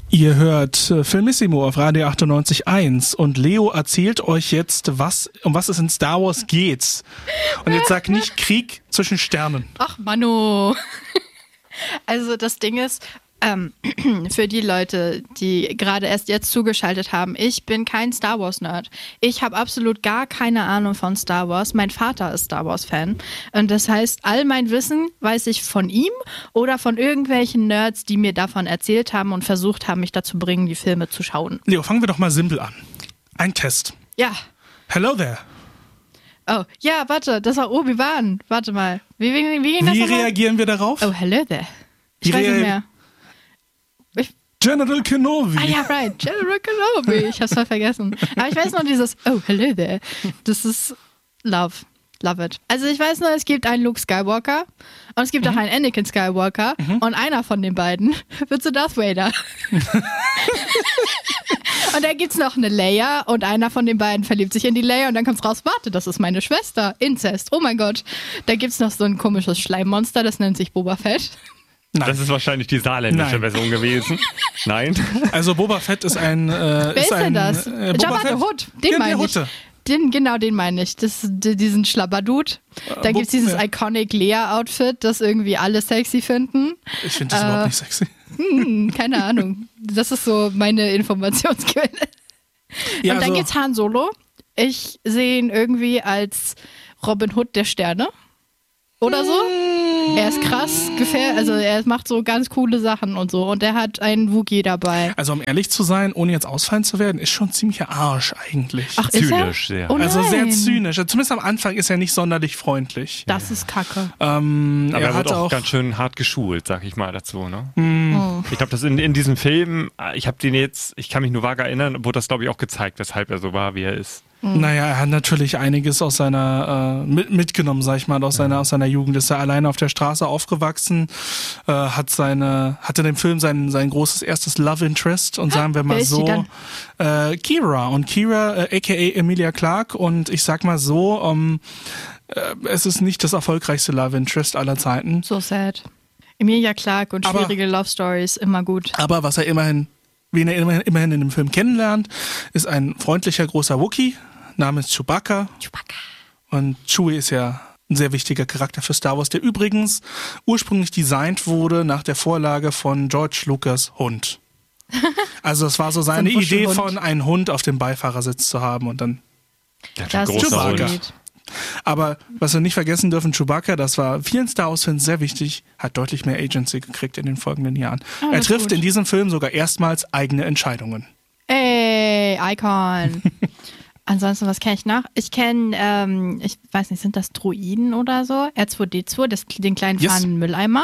Ihr hört Filmissimo auf Radio 98.1 und Leo erzählt euch jetzt, um was es in Star Wars geht. Und jetzt sagt nicht Krieg zwischen Sternen. Ach, Manu. Also das Ding ist, für die Leute, die gerade erst jetzt zugeschaltet haben, ich bin kein Star Wars-Nerd. Ich habe absolut gar keine Ahnung von Star Wars. Mein Vater ist Star Wars-Fan. Und das heißt, all mein Wissen weiß ich von ihm oder von irgendwelchen Nerds, die mir davon erzählt haben und versucht haben, mich dazu bringen, die Filme zu schauen. Leo, fangen wir doch mal simpel an. Ein Test. Ja. Hello there. Oh, ja, warte, das war Obi-Wan. Warte mal. Wie ging das Wie nochmal? reagieren wir darauf? Oh, hello there. Ich weiß nicht mehr. General Kenobi. Ah ja, right. General Kenobi. Ich hab's voll vergessen. Aber ich weiß noch dieses, oh, hello there. Das ist Love. Love it. Also ich weiß nur, es gibt einen Luke Skywalker und es gibt auch einen Anakin Skywalker und einer von den beiden wird zu Darth Vader. Und dann gibt's noch eine Leia und einer von den beiden verliebt sich in die Leia und dann kommt's raus, warte, das ist meine Schwester. Inzest. Oh mein Gott. Da gibt's noch so ein komisches Schleimmonster, das nennt sich Boba Fett. Nein. Das ist wahrscheinlich die saarländische Version gewesen. Nein? Also Boba Fett ist ein... Wer ist denn das? Jabba the Hutt. Den meine ich. Den meine ich. Diesen Schlabberdude. Da gibt's dieses iconic Leia-Outfit, das irgendwie alle sexy finden. Ich finde das überhaupt nicht sexy. Keine Ahnung. Das ist so meine Informationsquelle. Ja, und dann gibt's Han Solo. Ich sehe ihn irgendwie als Robin Hood der Sterne. Oder so. Er ist krass, also er macht so ganz coole Sachen und so. Und er hat einen Wookiee dabei. Also um ehrlich zu sein, ohne jetzt ausfallen zu werden, ist schon ziemlicher Arsch eigentlich. Ach, zynisch, sehr. Oh also sehr zynisch. Zumindest am Anfang ist er nicht sonderlich freundlich. Das ist kacke. Aber er wird auch ganz schön hart geschult, sag ich mal dazu. Ne? Ich glaube, dass in diesem Film, ich kann mich nur vage erinnern, wurde das glaube ich auch gezeigt, weshalb er so war, wie er ist. Naja, er hat natürlich einiges aus seiner mitgenommen, sag ich mal, aus seiner Jugend. Ist er alleine auf der Straße aufgewachsen, hatte in dem Film sein großes erstes Love Interest und sagen wir mal so Kira. Und Kira, aka Emilia Clarke, und ich sag mal so, es ist nicht das erfolgreichste Love Interest aller Zeiten. So sad. Emilia Clarke und schwierige Love Stories, immer gut. Aber was er immerhin in dem Film kennenlernt, ist ein freundlicher großer Wookiee namens Chewbacca. Und Chewie ist ja ein sehr wichtiger Charakter für Star Wars, der übrigens ursprünglich designt wurde nach der Vorlage von George Lucas Hund. Also es war so seine Idee von einem Hund auf dem Beifahrersitz zu haben und dann das ist Chewbacca. Aber was wir nicht vergessen dürfen, Chewbacca, das war vielen Star Wars-Fans sehr wichtig, hat deutlich mehr Agency gekriegt in den folgenden Jahren. Oh, er trifft in diesem Film sogar erstmals eigene Entscheidungen. Ey, Icon. Ansonsten, was kenne ich noch? Ich kenne, ich weiß nicht, sind das Droiden oder so? R2-D2, den kleinen fahrenden Mülleimer.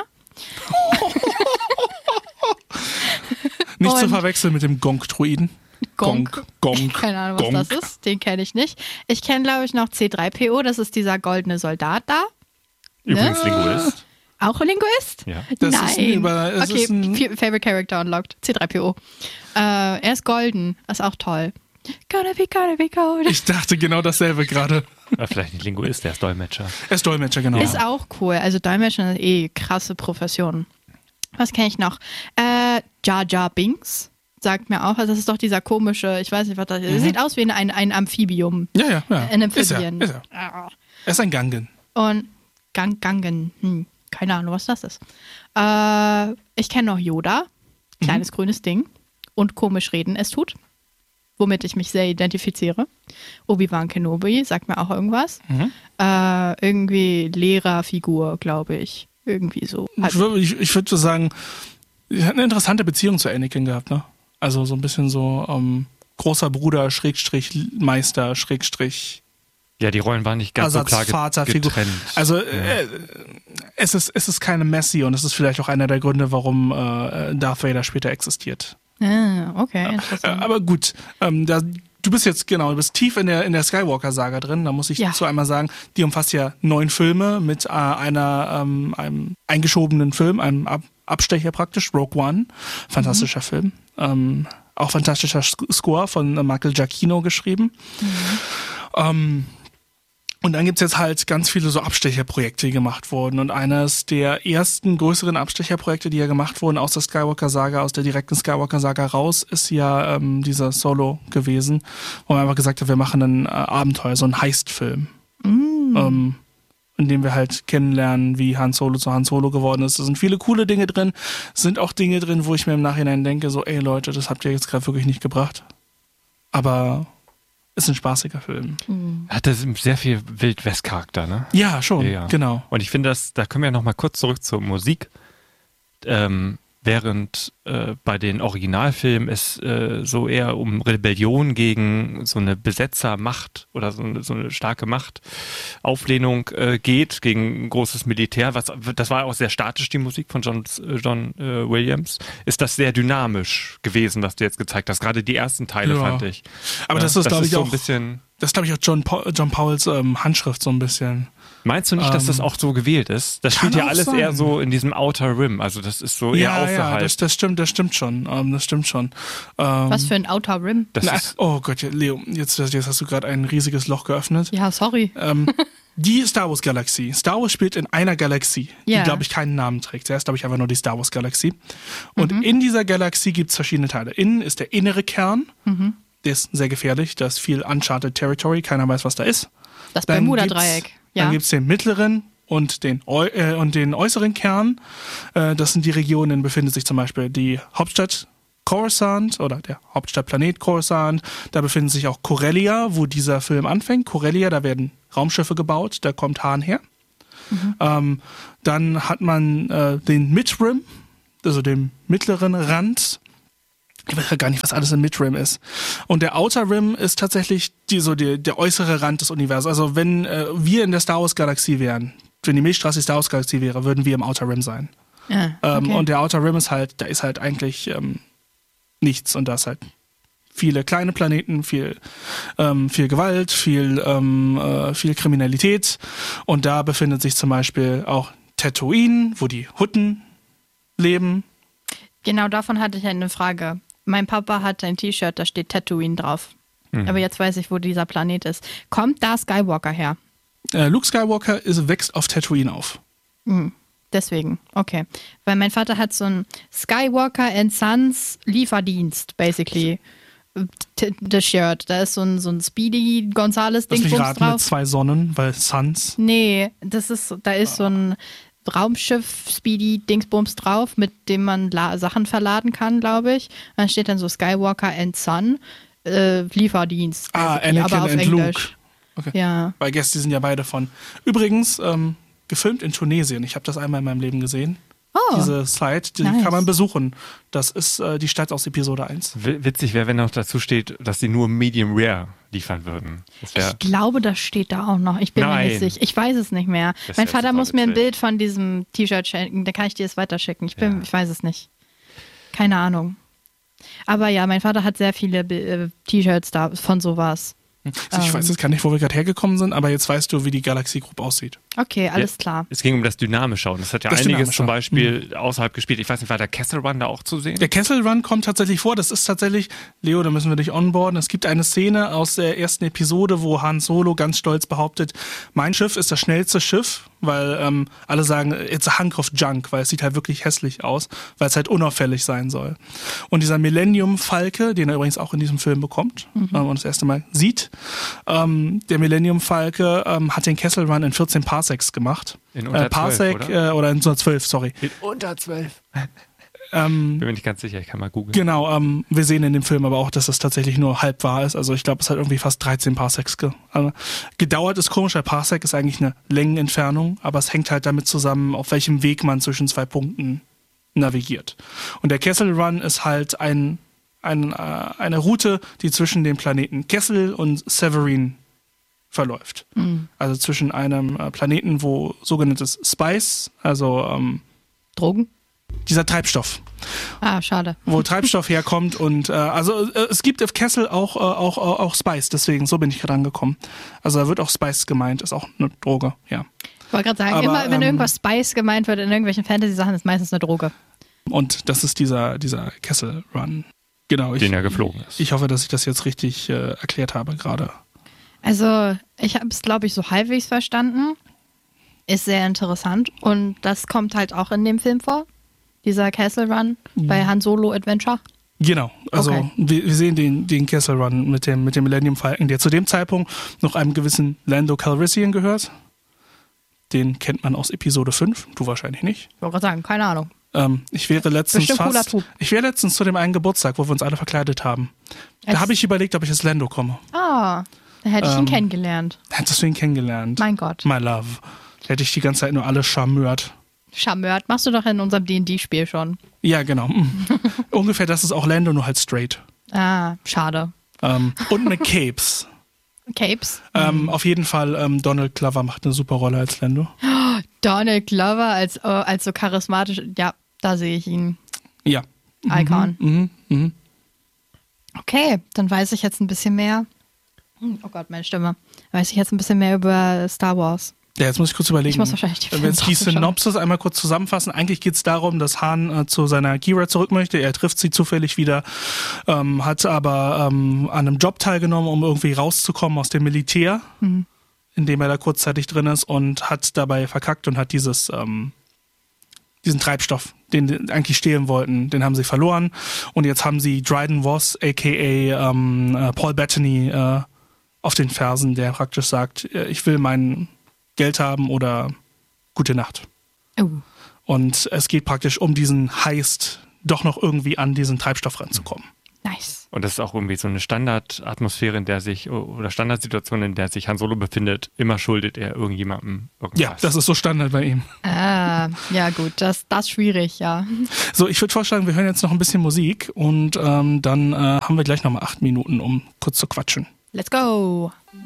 Nicht zu verwechseln mit dem Gonk-Droiden. Gonk. Keine Ahnung, was das ist. Den kenne ich nicht. Ich kenne, glaube ich, noch C3PO. Das ist dieser goldene Soldat da. Übrigens Linguist. Auch ein Linguist? Ja. Nein. Favorite Character unlocked. C3PO. Er ist golden. Das ist auch toll. Gonna be golden. Ich dachte genau dasselbe gerade. Vielleicht nicht Linguist, der ist Dolmetscher. Er ist Dolmetscher, genau. Ist auch cool. Also Dolmetscher ist krasse Profession. Was kenne ich noch? Jar Jar Binks. Sagt mir auch, also das ist doch dieser komische, ich weiß nicht, was das ist. Sieht aus wie ein Amphibium. Ja. Ein Amphibien. Ist er. Er ist ein Gangen. Und Gangen. Keine Ahnung, was das ist. Ich kenne noch Yoda. Kleines grünes Ding. Und komisch reden es tut. Womit ich mich sehr identifiziere. Obi-Wan Kenobi, sagt mir auch irgendwas. Irgendwie Lehrerfigur, glaube ich. Irgendwie so. Ich würde so sagen, ich hatte eine interessante Beziehung zu Anakin gehabt, ne? Also so ein bisschen so großer Bruder, Schrägstrich, Meister, Schrägstrich. Ja, die Rollen waren nicht ganz so klar getrennt. Also es ist keine Messi und es ist vielleicht auch einer der Gründe, warum Darth Vader später existiert. Okay, interessant. Aber gut, du bist tief in der Skywalker-Saga drin. Da muss ich dazu einmal sagen, die umfasst ja 9 Filme mit einem eingeschobenen Film, einem Abstecher praktisch, Rogue One. Fantastischer Film. Auch fantastischer Score von Michael Giacchino geschrieben. Und dann gibt's jetzt halt ganz viele so Abstecherprojekte, die gemacht wurden. Und eines der ersten größeren Abstecherprojekte, die ja gemacht wurden aus der Skywalker-Saga, aus der direkten Skywalker-Saga raus, ist ja dieser Solo gewesen, wo man einfach gesagt hat, wir machen ein Abenteuer, so einen Heist-Film. In dem wir halt kennenlernen, wie Han Solo zu Han Solo geworden ist. Da sind viele coole Dinge drin, sind auch Dinge drin, wo ich mir im Nachhinein denke, so, ey Leute, das habt ihr jetzt gerade wirklich nicht gebracht. Aber ist ein spaßiger Film. Hat das sehr viel Wild-West-Charakter, ne? Ja, schon, genau. Und ich finde, da können wir noch mal kurz zurück zur Musik. Während bei den Originalfilmen es so eher um Rebellion gegen so eine Besetzermacht oder so eine starke Machtauflehnung geht, gegen großes Militär. Das war auch sehr statisch, die Musik von John Williams. Ist das sehr dynamisch gewesen, was du jetzt gezeigt hast? Gerade die ersten Teile fand ich. Aber das ist, glaube ich, so auch ein bisschen. Das ist, glaube ich, auch John Pauls Handschrift so ein bisschen. Meinst du nicht, dass das auch so gewählt ist? Das spielt ja alles eher so in diesem Outer Rim, also das ist so eher außerhalb. Ja, das stimmt schon. Was für ein Outer Rim? Oh Gott, Leo, jetzt hast du gerade ein riesiges Loch geöffnet. Ja, sorry. Die Star Wars Galaxie. Star Wars spielt in einer Galaxie, die, glaube ich, keinen Namen trägt. Zuerst, glaube ich, einfach nur die Star Wars Galaxie. Und in dieser Galaxie gibt es verschiedene Teile. Innen ist der innere Kern. Der ist sehr gefährlich. Da ist viel Uncharted Territory. Keiner weiß, was da ist. Das Bermuda-Dreieck. Dann gibt es den mittleren und den äußeren Kern. Das sind die Regionen, in denen befindet sich zum Beispiel die Hauptstadt Coruscant oder der Hauptstadtplanet Coruscant. Da befindet sich auch Corellia, wo dieser Film anfängt. Corellia, da werden Raumschiffe gebaut, da kommt Han her. Dann hat man den Midrim, also den mittleren Rand. Ich weiß ja gar nicht, was alles im Midrim ist. Und der Outer Rim ist tatsächlich der äußere Rand des Universums. Also wenn wir in der Star Wars Galaxie wären, wenn die Milchstraße die Star Wars Galaxie wäre, würden wir im Outer Rim sein. Und der Outer Rim ist halt, da ist halt eigentlich nichts. Und da ist halt viele kleine Planeten, viel Gewalt, viel Kriminalität. Und da befindet sich zum Beispiel auch Tatooine, wo die Hutten leben. Genau, davon hatte ich eine Frage. Mein Papa hat ein T-Shirt, da steht Tatooine drauf. Aber jetzt weiß ich, wo dieser Planet ist. Kommt da Skywalker her? Luke Skywalker wächst auf Tatooine auf. Deswegen, okay. Weil mein Vater hat so einen Skywalker and Sons Lieferdienst, basically. Das Shirt. Da ist so ein Speedy Gonzales-Ding drauf. Mit 2 Sonnen, weil Sons. Nee, da ist so ein Raumschiff Speedy Dingsbums drauf, mit dem man Sachen verladen kann, glaube ich. Und dann steht dann so Skywalker and Son Lieferdienst. Anakin aber auf and Englisch. Luke. Okay. Ja. Weil die sind ja beide von. Übrigens, gefilmt in Tunesien. Ich habe das einmal in meinem Leben gesehen. Oh, diese Site, die kann man besuchen. Das ist die Stadt aus Episode 1. Witzig wäre, wenn noch dazu steht, dass sie nur Medium Rare liefern würden. Ich glaube, das steht da auch noch. Ich bin mir nicht sicher. Ich weiß es nicht mehr. Mein Vater muss mir ein Bild von diesem T-Shirt schenken. Da kann ich dir es weiterschicken. Ich weiß es nicht. Keine Ahnung. Aber ja, mein Vater hat sehr viele T-Shirts da von sowas. Ich weiß jetzt gar nicht, wo wir gerade hergekommen sind, aber jetzt weißt du, wie die Galaxy Group aussieht. Okay, alles klar. Es ging um das Dynamische und es hat ja einiges zum Beispiel außerhalb gespielt. Ich weiß nicht, war der Kessel Run da auch zu sehen? Der Kessel Run kommt tatsächlich vor. Das ist tatsächlich, Leo, da müssen wir dich onboarden. Es gibt eine Szene aus der ersten Episode, wo Han Solo ganz stolz behauptet, mein Schiff ist das schnellste Schiff, weil alle sagen, it's a hunk of junk, weil es sieht halt wirklich hässlich aus, weil es halt unauffällig sein soll. Und dieser Millennium Falke, den er übrigens auch in diesem Film bekommt und das erste Mal sieht, der Millennium Falke hat den Kessel Run in 14 Parsecs gemacht. In unter 12, Parsec, oder in 12, sorry. In unter 12. Bin mir nicht ganz sicher, ich kann mal googeln. Genau, wir sehen in dem Film aber auch, dass das tatsächlich nur halb wahr ist. Also ich glaube, es hat irgendwie fast 13 Parsecs gedauert. Ist komisch, weil Parsec ist eigentlich eine Längenentfernung, aber es hängt halt damit zusammen, auf welchem Weg man zwischen 2 Punkten navigiert. Und der Kessel Run ist halt eine Route, die zwischen den Planeten Kessel und Severin verläuft. Also zwischen einem Planeten, wo sogenanntes Spice, also Drogen? Dieser Treibstoff. Ah, schade. Wo Treibstoff herkommt und es gibt auf Kessel auch Spice, deswegen, so bin ich gerade angekommen. Also da wird auch Spice gemeint, ist auch eine Droge, ja. Ich wollte gerade sagen, immer wenn irgendwas Spice gemeint wird in irgendwelchen Fantasy-Sachen, ist meistens eine Droge. Und das ist dieser Kessel Run. Genau. Den er geflogen ist. Ich hoffe, dass ich das jetzt richtig erklärt habe gerade. Also, ich habe es, glaube ich, so halbwegs verstanden. Ist sehr interessant. Und das kommt halt auch in dem Film vor. Dieser Castle Run bei Han Solo Adventure. Genau, also Okay. wir sehen den Castle Run mit dem Millennium Falcon, der zu dem Zeitpunkt noch einem gewissen Lando Calrissian gehört. Den kennt man aus Episode 5, du wahrscheinlich nicht. Ich wollte gerade sagen, keine Ahnung. Ich wäre letztens Bestimmt cooler Typ. Ich wäre letztens zu dem einen Geburtstag, wo wir uns alle verkleidet haben. Da Als- habe ich überlegt, ob ich als Lando komme. Ah, da hätte ich ihn kennengelernt. Hättest du ihn kennengelernt? Mein Gott. My love. Hätte ich die ganze Zeit nur alle charmört. Charmeur, machst du doch in unserem D&D-Spiel schon. Ja, genau. Ungefähr, das ist auch Lando, nur halt straight. Ah, schade. Und mit Capes. Capes. Auf jeden Fall, Donald Glover macht eine super Rolle als Lando. Donald Glover als so charismatisch. Ja, da sehe ich ihn. Ja. Icon. Mhm. Okay, dann weiß ich jetzt ein bisschen mehr. Oh Gott, meine Stimme. Weiß ich jetzt ein bisschen mehr über Star Wars. Ja, jetzt muss ich kurz überlegen. Ich muss wahrscheinlich die Wenn wir jetzt die Filme trotzdem schauen. Synopsis einmal kurz zusammenfassen. Eigentlich geht es darum, dass Han zu seiner Gira zurück möchte. Er trifft sie zufällig wieder, hat aber an einem Job teilgenommen, um irgendwie rauszukommen aus dem Militär, in dem er da kurzzeitig drin ist, und hat dabei verkackt und hat diesen Treibstoff, den sie eigentlich stehlen wollten, den haben sie verloren. Und jetzt haben sie Dryden Voss, a.k.a. Paul Bettany, auf den Fersen, der praktisch sagt, ich will mein Geld haben oder gute Nacht. Oh. Und es geht praktisch um diesen Heist, doch noch irgendwie an diesen Treibstoff ranzukommen. Nice. Und das ist auch irgendwie so eine Standardatmosphäre, in der sich, oder Standardsituation, in der sich Han Solo befindet. Immer schuldet er irgendjemandem irgendwas. Ja, das ist so Standard bei ihm. Ah, ja gut, das ist schwierig, ja. So, ich würde vorschlagen, wir hören jetzt noch ein bisschen Musik und dann haben wir gleich nochmal 8 Minuten, um kurz zu quatschen. Let's go.